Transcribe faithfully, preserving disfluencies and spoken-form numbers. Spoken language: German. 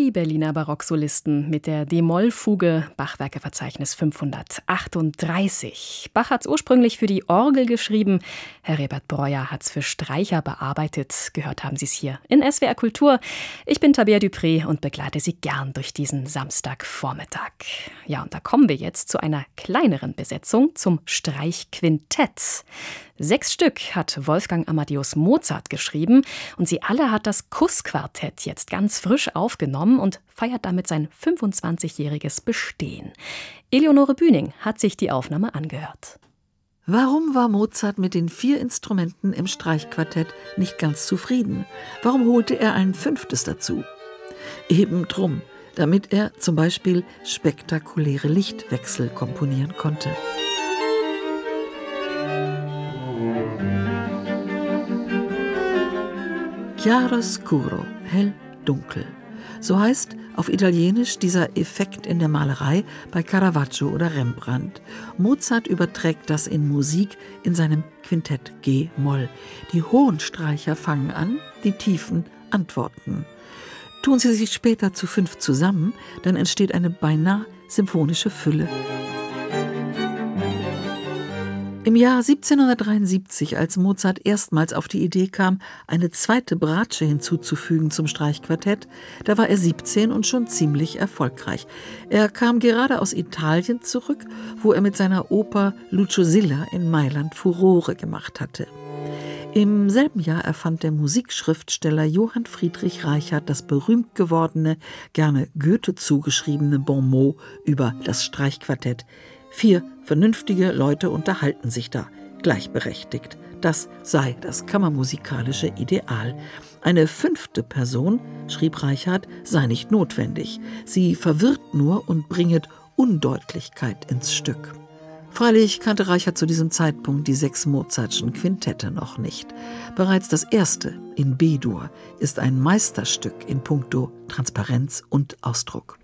Die Berliner Barocksolisten mit der D-Moll-Fuge, Bachwerkeverzeichnis fünfhundertachtunddreißig. Bach hat es ursprünglich für die Orgel geschrieben. Herr Rebert Breuer hat es für Streicher bearbeitet. Gehört haben Sie es hier in S W R Kultur. Ich bin Tabea Dupré und begleite Sie gern durch diesen Samstagvormittag. Ja, und da kommen wir jetzt zu einer kleineren Besetzung, zum Streichquintett. Sechs Stück hat Wolfgang Amadeus Mozart geschrieben und sie alle hat das Kuss-Quartett jetzt ganz frisch aufgenommen und feiert damit sein fünfundzwanzigjähriges Bestehen. Eleonore Bühning hat sich die Aufnahme angehört. Warum war Mozart mit den vier Instrumenten im Streichquartett nicht ganz zufrieden? Warum holte er ein fünftes dazu? Eben drum, damit er zum Beispiel spektakuläre Lichtwechsel komponieren konnte. Chiaroscuro, hell, dunkel. So heißt auf Italienisch dieser Effekt in der Malerei bei Caravaggio oder Rembrandt. Mozart überträgt das in Musik in seinem Quintett G-Moll. Die hohen Streicher fangen an, die tiefen antworten. Tun sie sich später zu fünf zusammen, dann entsteht eine beinahe symphonische Fülle. Im Jahr siebzehnhundertdreiundsiebzig, als Mozart erstmals auf die Idee kam, eine zweite Bratsche hinzuzufügen zum Streichquartett, da war er siebzehn und schon ziemlich erfolgreich. Er kam gerade aus Italien zurück, wo er mit seiner Oper Lucio Silla in Mailand Furore gemacht hatte. Im selben Jahr erfand der Musikschriftsteller Johann Friedrich Reichard das berühmt gewordene, gerne Goethe zugeschriebene Bonmot über das Streichquartett. Vier vernünftige Leute unterhalten sich da, gleichberechtigt. Das sei das kammermusikalische Ideal. Eine fünfte Person, schrieb Reichard, sei nicht notwendig. Sie verwirrt nur und bringet Undeutlichkeit ins Stück. Freilich kannte Reichard zu diesem Zeitpunkt die sechs Mozartschen Quintette noch nicht. Bereits das erste, in B-Dur, ist ein Meisterstück in puncto Transparenz und Ausdruck.